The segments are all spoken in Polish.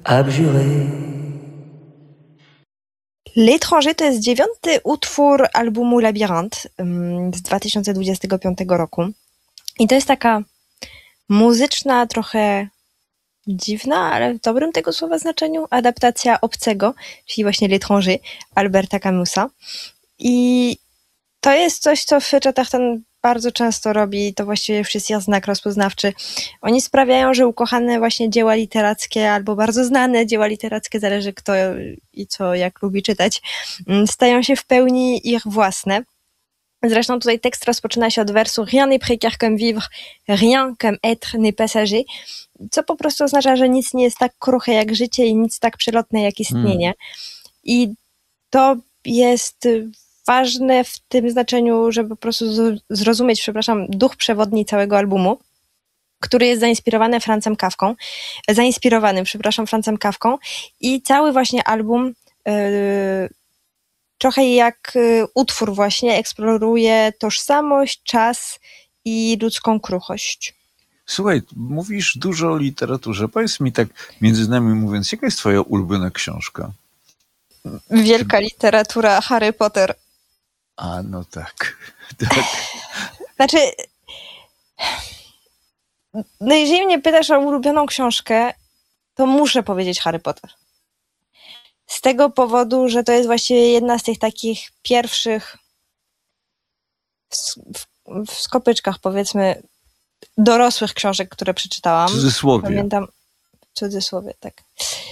abjuré. L'étranger to jest 9. utwór albumu Labirynt z 2025 roku. I to jest taka muzyczna, trochę dziwna, ale w dobrym tego słowa znaczeniu, adaptacja Obcego, czyli właśnie L'étranger Alberta Camusa. I to jest coś, co Fitch Atherton bardzo często robi, to właściwie już jest ich znak rozpoznawczy. Oni sprawiają, że ukochane właśnie dzieła literackie albo bardzo znane dzieła literackie, zależy kto i co, jak lubi czytać, stają się w pełni ich własne. Zresztą tutaj tekst rozpoczyna się od wersu Rien n'est précaire comme vivre, rien comme être n'est passager, co po prostu oznacza, że nic nie jest tak kruche jak życie i nic tak przelotne jak istnienie. I to jest ważne w tym znaczeniu, żeby po prostu zrozumieć, duch przewodni całego albumu, który jest zainspirowany Francem Kafką i cały właśnie album trochę jak utwór właśnie eksploruje tożsamość, czas i ludzką kruchość. Słuchaj, mówisz dużo o literaturze. Powiedz mi tak między nami mówiąc, jaka jest twoja ulubiona książka? Wielka literatura Harry Potter. A, no tak. Znaczy, no jeżeli mnie pytasz o ulubioną książkę, to muszę powiedzieć Harry Potter. Z tego powodu, że to jest właściwie jedna z tych takich pierwszych w skopyczkach, powiedzmy, dorosłych książek, które przeczytałam. W cudzysłowie. Pamiętam, w cudzysłowie, tak.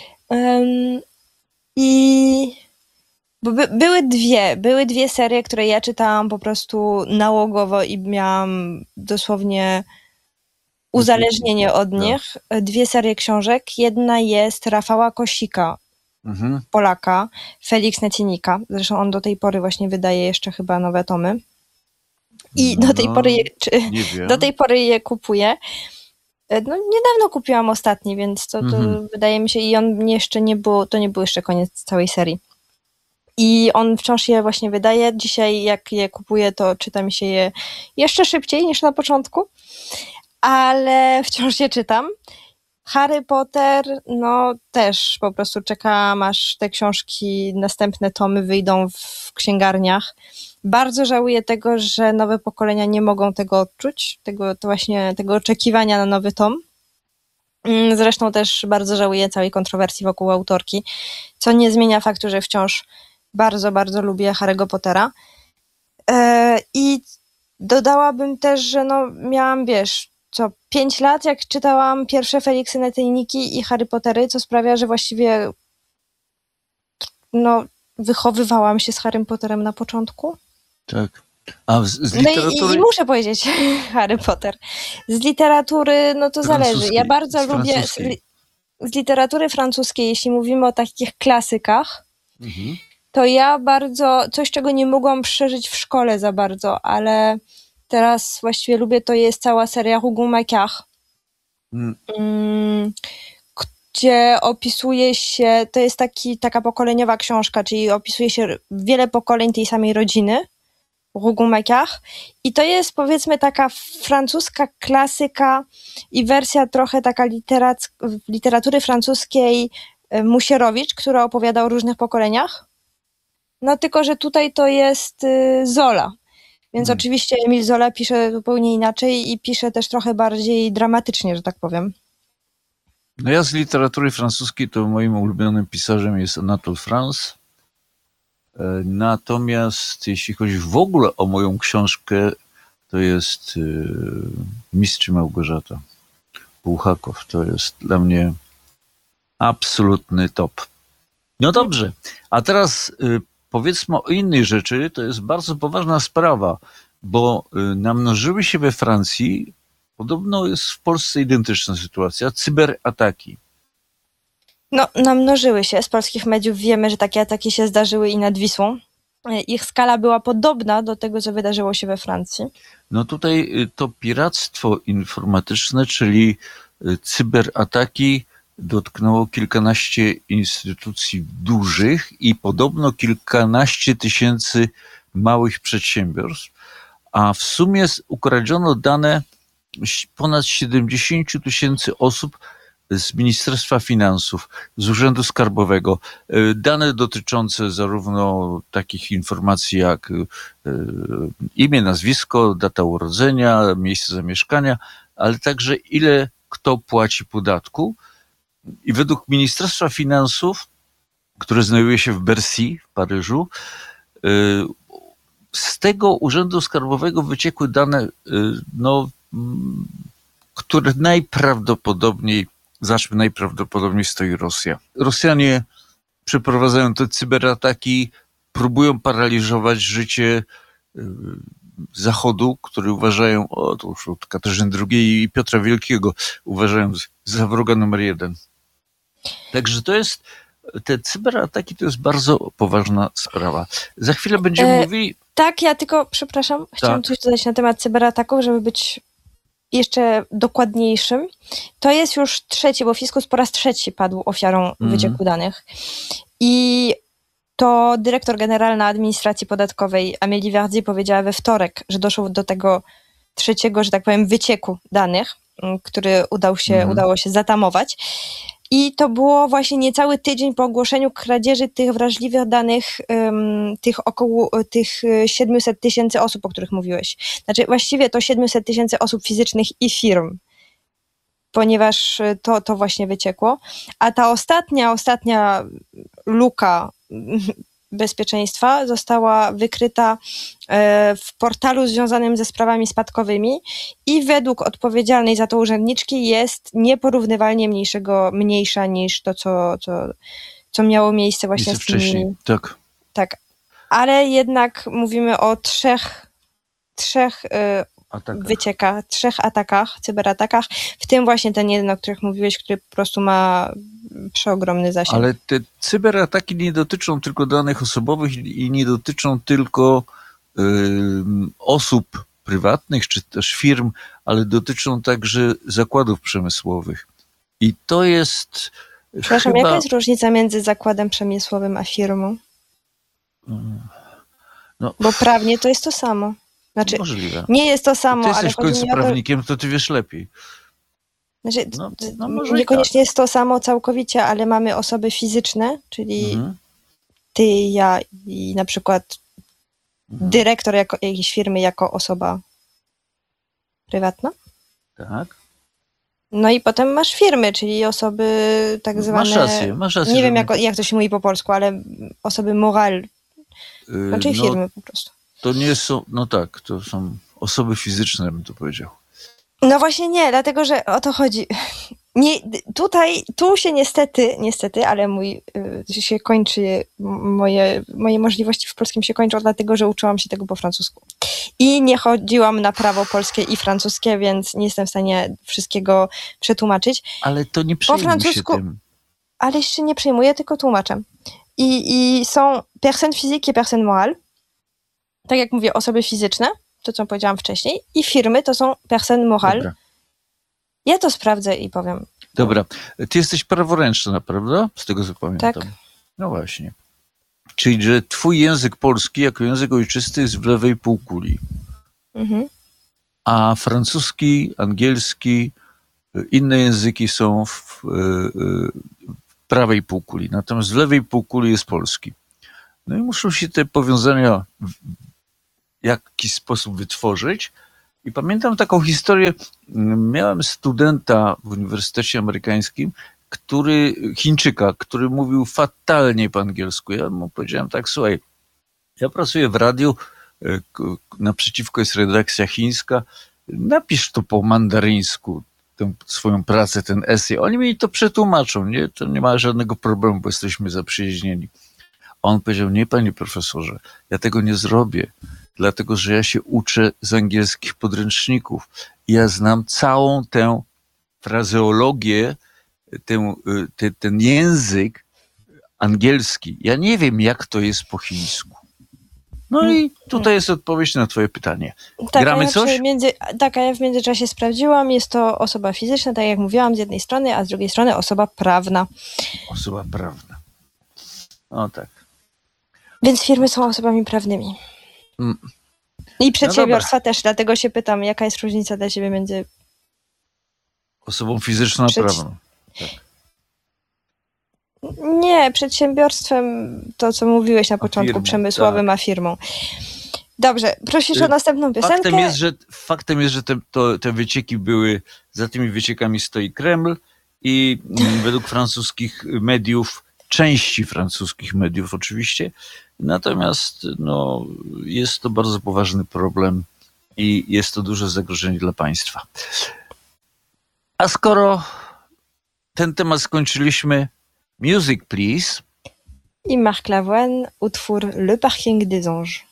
I bo były dwie serie, które ja czytałam po prostu nałogowo i miałam dosłownie uzależnienie od nich. 2 serie książek. Jedna jest Rafała Kosika, Polaka, Felix Necinika. Zresztą on do tej pory właśnie wydaje jeszcze chyba nowe tomy. I do tej pory je kupuję. No, niedawno kupiłam ostatni, więc to wydaje mi się, i on jeszcze nie był jeszcze koniec całej serii. I on wciąż je właśnie wydaje. Dzisiaj jak je kupuję, to czyta mi się je jeszcze szybciej niż na początku, ale wciąż je czytam. Harry Potter, no też po prostu czekam, aż te książki, następne tomy wyjdą w księgarniach. Bardzo żałuję tego, że nowe pokolenia nie mogą tego odczuć, tego oczekiwania na nowy tom. Zresztą też bardzo żałuję całej kontrowersji wokół autorki, co nie zmienia faktu, że wciąż bardzo, bardzo lubię Harry'ego Pottera. I dodałabym też, że no miałam, 5 lat, jak czytałam pierwsze Feliksy Netyjniki i Harry Pottery, co sprawia, że właściwie wychowywałam się z Harrym Potterem na początku. Tak. A z literatury... No i muszę powiedzieć Harry Potter. Z literatury, no to zależy. Ja bardzo lubię z literatury francuskiej, jeśli mówimy o takich klasykach, to ja bardzo, coś czego nie mogłam przeżyć w szkole za bardzo, ale teraz właściwie lubię, to jest cała seria Rougon-Macquart, gdzie opisuje się, to jest taka pokoleniowa książka, czyli opisuje się wiele pokoleń tej samej rodziny, Rougon-Macquart, i to jest powiedzmy taka francuska klasyka i wersja trochę taka literatury francuskiej Musierowicz, która opowiada o różnych pokoleniach. No tylko, że tutaj to jest Zola. Więc oczywiście Émile Zola pisze zupełnie inaczej i pisze też trochę bardziej dramatycznie, że tak powiem. No ja z literatury francuskiej to moim ulubionym pisarzem jest Anatole France. Natomiast jeśli chodzi w ogóle o moją książkę, to jest Mistrz i Małgorzata. Bułhakow. To jest dla mnie absolutny top. No dobrze, a teraz powiedzmy o innej rzeczy. To jest bardzo poważna sprawa, bo namnożyły się we Francji, podobno jest w Polsce identyczna sytuacja, cyberataki. No, namnożyły się. Z polskich mediów wiemy, że takie ataki się zdarzyły i nad Wisłą. Ich skala była podobna do tego, co wydarzyło się we Francji. No tutaj to piractwo informatyczne, czyli cyberataki dotknęło kilkanaście instytucji dużych i podobno kilkanaście tysięcy małych przedsiębiorstw, a w sumie ukradziono dane ponad 70 000 osób z Ministerstwa Finansów, z Urzędu Skarbowego, dane dotyczące zarówno takich informacji jak imię, nazwisko, data urodzenia, miejsce zamieszkania, ale także ile kto płaci podatku. I według Ministerstwa Finansów, które znajduje się w Bercy w Paryżu, z tego Urzędu Skarbowego wyciekły dane, które najprawdopodobniej stoi Rosja. Rosjanie przeprowadzają te cyberataki, próbują paraliżować życie Zachodu, który uważają, to już od Katarzyny II i Piotra Wielkiego, uważają za wroga numer 1. Także te cyberataki to jest bardzo poważna sprawa. Za chwilę będziemy mówili... Tak, ja tylko, przepraszam, chciałam coś dodać na temat cyberataków, żeby być jeszcze dokładniejszym. To jest już trzeci, bo Fiskus po raz trzeci padł ofiarą wycieku danych. I to dyrektor generalna administracji podatkowej Amélie Verdier powiedziała we wtorek, że doszło do tego trzeciego, że tak powiem, wycieku danych, który udało się zatamować. I to było właśnie niecały tydzień po ogłoszeniu kradzieży tych wrażliwych danych, tych 700 000 osób, o których mówiłeś. Znaczy właściwie to 700 000 osób fizycznych i firm, ponieważ to właśnie wyciekło. A ta ostatnia luka bezpieczeństwa została wykryta w portalu związanym ze sprawami spadkowymi i według odpowiedzialnej za to urzędniczki jest nieporównywalnie mniejsza niż to, co miało miejsce właśnie wcześniej. Tak. Ale jednak mówimy o trzech atakach, cyberatakach, w tym właśnie ten jeden, o których mówiłeś, który po prostu ma przeogromny zasięg. Ale te cyberataki nie dotyczą tylko danych osobowych i nie dotyczą tylko osób prywatnych czy też firm, ale dotyczą także zakładów przemysłowych. I to jest Przepraszam, jaka jest różnica między zakładem przemysłowym a firmą? Bo prawnie to jest to samo. Znaczy, możliwe. Nie jest to samo, ale jesteś ale w końcu prawnikiem, to ty wiesz lepiej. Znaczy, niekoniecznie jest to samo całkowicie, ale mamy osoby fizyczne, czyli ty, ja i na przykład dyrektor jakiejś firmy jako osoba prywatna. Tak. No i potem masz firmy, czyli osoby tak zwane... Masz rację. Nie wiem, jak to się mówi po polsku, ale osoby moral, czyli firmy po prostu. To nie są, to są osoby fizyczne, bym to powiedział. No właśnie nie, dlatego, że o to chodzi. Tu się niestety, ale się kończy, moje możliwości w polskim się kończą, dlatego, że uczyłam się tego po francusku. I nie chodziłam na prawo polskie i francuskie, więc nie jestem w stanie wszystkiego przetłumaczyć. Ale to nie przejmuj się tym. Ale jeszcze nie przejmuję, tylko tłumaczę. I są personne physique et personne morale. Tak jak mówię, osoby fizyczne, to co powiedziałam wcześniej, i firmy to są personne morale. Dobra. Ja to sprawdzę i powiem. Dobra. Ty jesteś praworęczna, prawda? Z tego co pamiętam. Tak. No właśnie. Czyli, że twój język polski jako język ojczysty jest w lewej półkuli. A francuski, angielski, inne języki są w prawej półkuli. Natomiast w lewej półkuli jest polski. No i muszą się te powiązania w jakiś sposób wytworzyć. I pamiętam taką historię, miałem studenta w Uniwersytecie Amerykańskim, Chińczyka, który mówił fatalnie po angielsku. Ja mu powiedziałem tak, słuchaj, ja pracuję w radiu, naprzeciwko jest redakcja chińska, napisz to po mandaryńsku, tę swoją pracę, ten esej. Oni mi to przetłumaczą, nie? To nie ma żadnego problemu, bo jesteśmy zaprzyjaźnieni. A on powiedział, nie, panie profesorze, ja tego nie zrobię, dlatego że ja się uczę z angielskich podręczników. Ja znam całą tę frazeologię, ten język angielski. Ja nie wiem, jak to jest po chińsku. No i tutaj jest odpowiedź na twoje pytanie. Tak, Gramy coś? A ja w międzyczasie sprawdziłam. Jest to osoba fizyczna, tak jak mówiłam, z jednej strony, a z drugiej strony osoba prawna. Osoba prawna. O tak. Więc firmy są osobami prawnymi. I przedsiębiorstwa też, dlatego się pytam, jaka jest różnica dla ciebie między osobą fizyczną a prawną. Tak. Nie, przedsiębiorstwem, to co mówiłeś na początku, firmą, przemysłowym, a firmą. Dobrze, prosisz o następną piosenkę. Faktem jest, że te wycieki były, za tymi wyciekami stoi Kreml i według francuskich mediów, części francuskich mediów oczywiście, natomiast no, jest to bardzo poważny problem i jest to duże zagrożenie dla państwa. A skoro ten temat skończyliśmy, music please. I Marc Lavoine, utwór Le Parking des Anges.